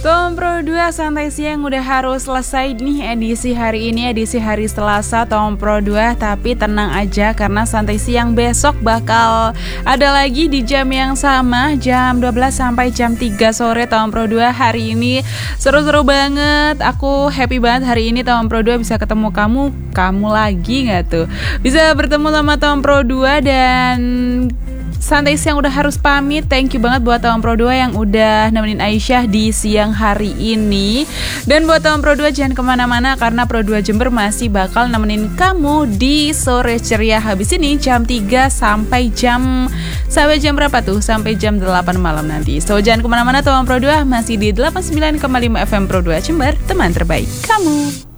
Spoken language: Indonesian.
Tom Pro 2 Santai Siang udah harus selesai nih edisi hari ini, edisi hari Selasa Tom Pro 2. Tapi tenang aja karena Santai Siang besok bakal ada lagi di jam yang sama, jam 12 sampai jam 3 sore Tom Pro 2. Hari ini seru-seru banget, aku happy banget hari ini Tom Pro 2 bisa ketemu kamu lagi gak tuh? Bisa bertemu sama Tom Pro 2 dan Santai Siang udah harus pamit. Thank you banget buat Tom Pro 2 yang udah nemenin Aisyah di siang hari ini. Dan buat Tom Pro 2 jangan kemana-mana karena Pro 2 Jember masih bakal nemenin kamu di sore ceria. Habis ini jam 3 sampai jam berapa tuh? Sampai jam 8 malam nanti. So jangan kemana-mana, Tom Pro 2 masih di 89,5 FM Pro 2 Jember, teman terbaik kamu.